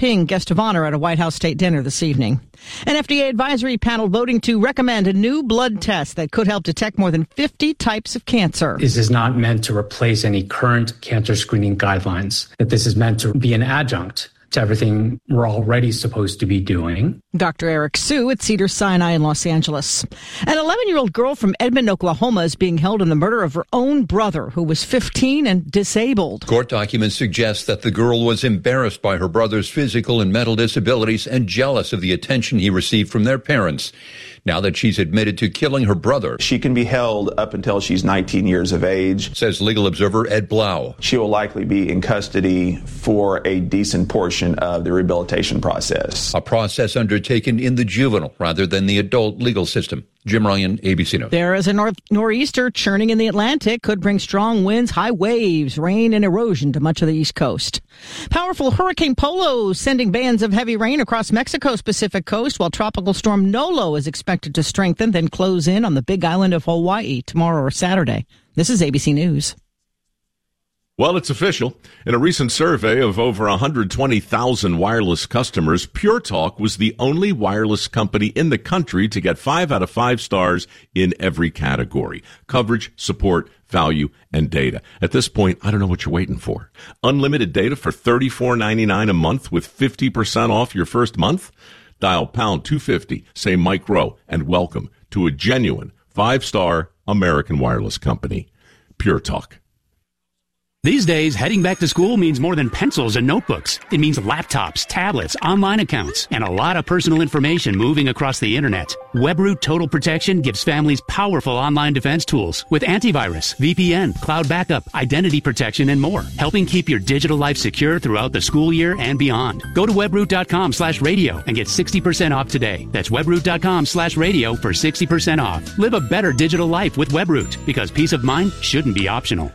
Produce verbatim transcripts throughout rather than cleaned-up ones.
Jinping guest of honor at a White House state dinner this evening. An F D A advisory panel voting to recommend a new blood test that could help detect more than fifty types of cancer. This is not meant to replace any current cancer screening guidelines, that this is meant to be an adjunct to everything we're already supposed to be doing. Doctor Eric Sue at Cedars-Sinai in Los Angeles. An eleven-year-old girl from Edmond, Oklahoma is being held in the murder of her own brother, who was fifteen and disabled. Court documents suggest that the girl was embarrassed by her brother's physical and mental disabilities and jealous of the attention he received from their parents. Now that she's admitted to killing her brother, she can be held up until she's nineteen years of age, says legal observer Ed Blau. She will likely be in custody for a decent portion of the rehabilitation process. A process undertaken in the juvenile rather than the adult legal system. Jim Ryan, A B C News. There is a north nor'easter churning in the Atlantic. Could bring strong winds, high waves, rain, and erosion to much of the East Coast. Powerful Hurricane Polo sending bands of heavy rain across Mexico's Pacific coast, while Tropical Storm Nolo is expected to strengthen, then close in on the Big Island of Hawaii tomorrow or Saturday. This is A B C News. Well, it's official. In a recent survey of over one hundred twenty thousand wireless customers, Pure Talk was the only wireless company in the country to get five out of five stars in every category: coverage, support, value, and data. At this point, I don't know what you're waiting for. Unlimited data for thirty-four ninety-nine a month with fifty percent off your first month? Dial pound two fifty, say Mike Rowe, and welcome to a genuine five-star American wireless company. Pure Talk. These days, heading back to school means more than pencils and notebooks. It means laptops, tablets, online accounts, and a lot of personal information moving across the internet. WebRoot Total Protection gives families powerful online defense tools with antivirus, V P N, cloud backup, identity protection, and more, helping keep your digital life secure throughout the school year and beyond. Go to webroot.com slash radio and get sixty percent off today. That's webroot.com slash radio for sixty percent off. Live a better digital life with WebRoot, because peace of mind shouldn't be optional.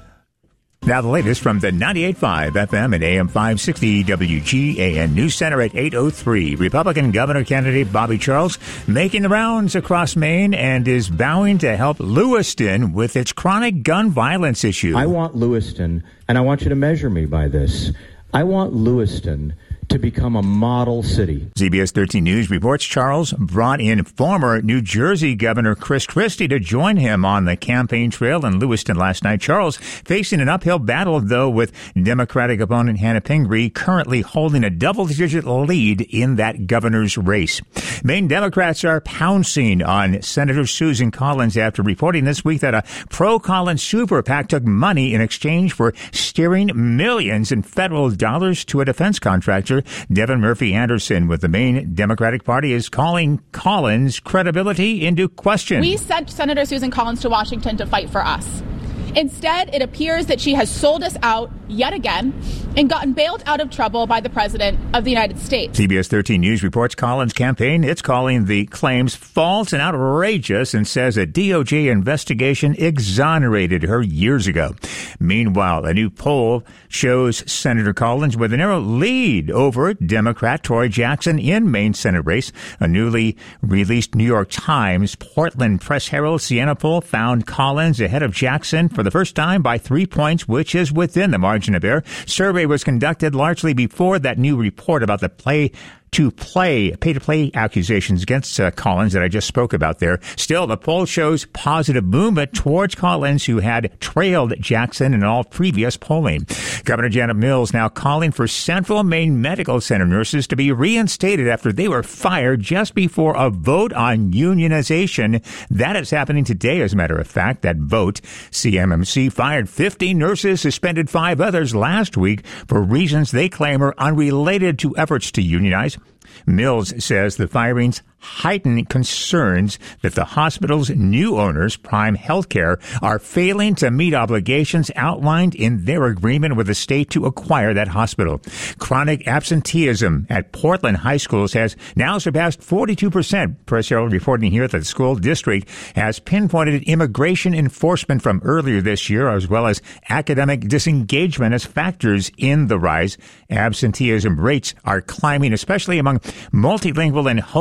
Now the latest from the ninety-eight point five F M and A M five sixty W G A N News Center at eight oh three. Republican governor candidate Bobby Charles making the rounds across Maine and is vowing to help Lewiston with its chronic gun violence issue. I want Lewiston, and I want you to measure me by this, I want Lewiston to become a model city. C B S thirteen News reports Charles brought in former New Jersey Governor Chris Christie to join him on the campaign trail in Lewiston last night. Charles facing an uphill battle, though, with Democratic opponent Hannah Pingree currently holding a double-digit lead in that governor's race. Maine Democrats are pouncing on Senator Susan Collins after reporting this week that a pro-Collins super PAC took money in exchange for steering millions in federal dollars to a defense contractor. Devin Murphy Anderson with the Maine Democratic Party is calling Collins' credibility into question. We sent Senator Susan Collins to Washington to fight for us. Instead, it appears that she has sold us out yet again and gotten bailed out of trouble by the President of the United States. C B S thirteen News reports Collins' campaign. It's calling the claims false and outrageous and says a D O J investigation exonerated her years ago. Meanwhile, a new poll shows Senator Collins with a narrow lead over Democrat Troy Jackson in Maine Senate race. A newly released New York Times Portland Press Herald Siena poll found Collins ahead of Jackson for the first time by three points, which is within the margin of error. Survey was conducted largely before that new report about the play to play, pay-to-play accusations against uh, Collins that I just spoke about there. Still, the poll shows positive movement towards Collins, who had trailed Jackson in all previous polling. Governor Janet Mills now calling for Central Maine Medical Center nurses to be reinstated after they were fired just before a vote on unionization. That is happening today, as a matter of fact. That vote, C M M C fired fifty nurses, suspended five others last week for reasons they claim are unrelated to efforts to unionize. Mills says the firings heighten concerns that the hospital's new owners, Prime Healthcare, are failing to meet obligations outlined in their agreement with the state to acquire that hospital. Chronic absenteeism at Portland high schools has now surpassed forty-two percent. Press Herald reporting here that the school district has pinpointed immigration enforcement from earlier this year, as well as academic disengagement, as factors in the rise. Absenteeism rates are climbing, especially among multilingual and homeless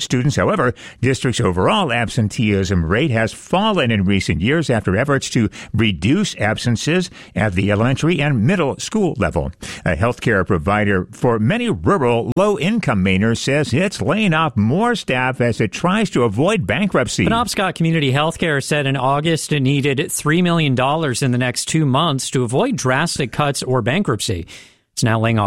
students. However, district's overall absenteeism rate has fallen in recent years after efforts to reduce absences at the elementary and middle school level. A healthcare provider for many rural, low-income Mainers says it's laying off more staff as it tries to avoid bankruptcy. Penobscot Community Healthcare said in August it needed three million dollars in the next two months to avoid drastic cuts or bankruptcy. It's now laying off